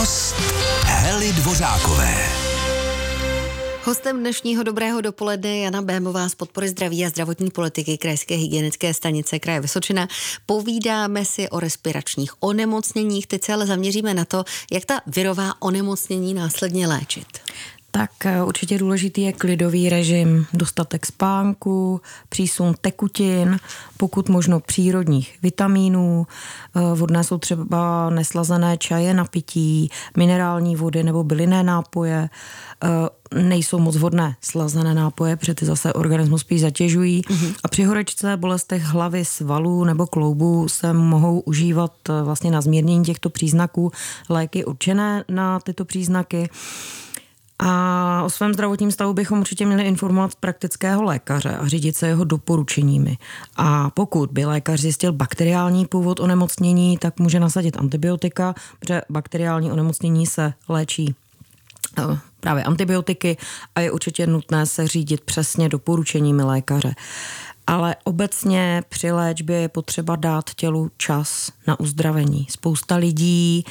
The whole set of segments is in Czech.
Host Hely Dvořákové. Hostem dnešního dobrého dopoledne je Jana Bémová z Podpory zdraví a zdravotní politiky Krajské hygienické stanice kraje Vysočina. Povídáme si o respiračních onemocněních, teď se ale zaměříme na to, jak ta virová onemocnění následně léčit. Tak určitě důležitý je klidový režim, dostatek spánku, přísun tekutin, pokud možno přírodních vitamínů. Vodné jsou třeba neslazené čaje na pití, minerální vody nebo bylinné nápoje. Nejsou moc vhodné slazené nápoje, protože ty zase organismus spíš zatěžují. A při horečce, bolestech hlavy, svalů nebo kloubů se mohou užívat vlastně na zmírnění těchto příznaků léky určené na tyto příznaky. A o svém zdravotním stavu bychom určitě měli informovat praktického lékaře a řídit se jeho doporučeními. A pokud by lékař zjistil bakteriální původ onemocnění, tak může nasadit antibiotika, protože bakteriální onemocnění se léčí právě antibiotiky a je určitě nutné se řídit přesně doporučeními lékaře. Ale obecně při léčbě je potřeba dát tělu čas na uzdravení. Spousta lidí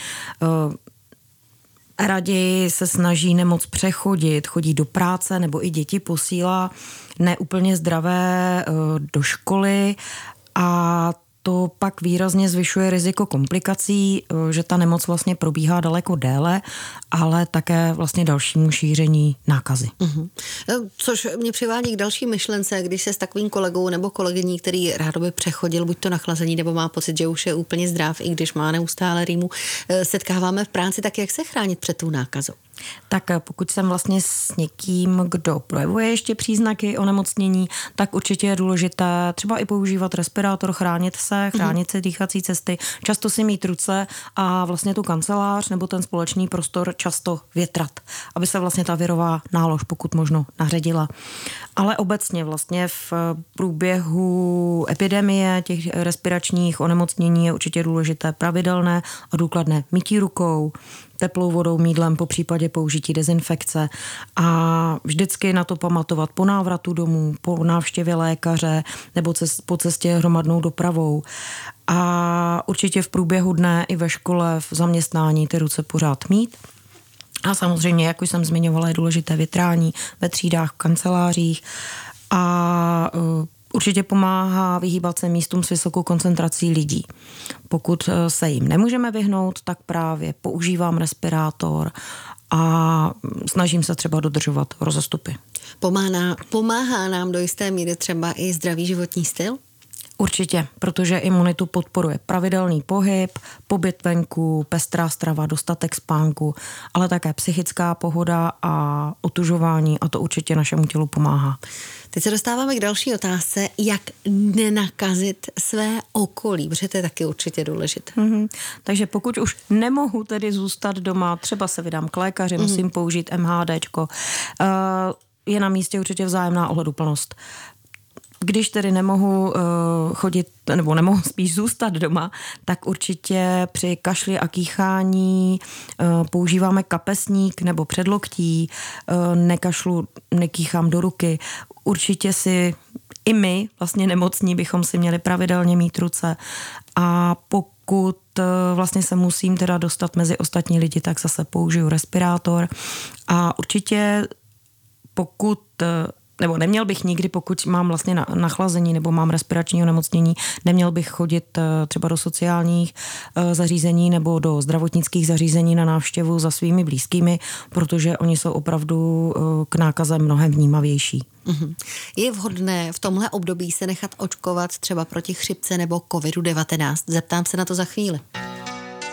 raději se snaží nemoc přechodit, chodí do práce nebo i děti posílá neúplně zdravé do školy a to pak výrazně zvyšuje riziko komplikací, že ta nemoc vlastně probíhá daleko déle, ale také vlastně dalšímu šíření nákazy. Což mě přivádí k další myšlence, když se s takovým kolegou nebo kolegyní, který rádoby přechodil buď to nachlazení, nebo má pocit, že už je úplně zdrav, i když má neustále rýmu, setkáváme v práci, tak jak se chránit před tou nákazou? Tak pokud jsem vlastně s někým, kdo projevuje ještě příznaky onemocnění, tak určitě je důležité třeba i používat respirátor, chránit se dýchací cesty, často si mít ruce a vlastně tu kancelář nebo ten společný prostor často větrat, aby se vlastně ta virová nálož pokud možno naředila. Ale obecně vlastně v průběhu epidemie těch respiračních onemocnění je určitě důležité pravidelné a důkladné mytí rukou, teplou vodou, mýdlem, po případě použití dezinfekce a vždycky na to pamatovat po návratu domů, po návštěvě lékaře nebo po cestě hromadnou dopravou. A určitě v průběhu dne i ve škole, v zaměstnání ty ruce pořád mít. A samozřejmě, jak už jsem zmiňovala, je důležité větrání ve třídách, v kancelářích a určitě pomáhá vyhýbat se místům s vysokou koncentrací lidí. Pokud se jim nemůžeme vyhnout, tak právě používám respirátor a snažím se třeba dodržovat rozestupy. Pomáhá nám do jisté míry třeba i zdravý životní styl? Určitě, protože imunitu podporuje pravidelný pohyb, pobyt venku, pestrá strava, dostatek spánku, ale také psychická pohoda a otužování a to určitě našemu tělu pomáhá. Teď se dostáváme k další otázce, jak nenakazit své okolí, protože to je taky určitě důležité. Takže pokud už nemohu tedy zůstat doma, třeba se vydám k lékaři, musím použít MHDčko, je na místě určitě vzájemná ohleduplnost. Když tedy nemohu chodit, nebo nemohu spíš zůstat doma, tak určitě při kašli a kýchání používáme kapesník nebo předloktí, nekýchám do ruky. Určitě si i my, vlastně nemocní, bychom si měli pravidelně mít ruce a pokud vlastně se musím teda dostat mezi ostatní lidi, tak zase použiju respirátor a určitě pokud nebo neměl bych nikdy, pokud mám vlastně nachlazení nebo mám respirační onemocnění, neměl bych chodit třeba do sociálních zařízení nebo do zdravotnických zařízení na návštěvu za svými blízkými, protože oni jsou opravdu k nákaze mnohem vnímavější. Je vhodné v tomhle období se nechat očkovat třeba proti chřipce nebo COVID-19? Zeptám se na to za chvíli.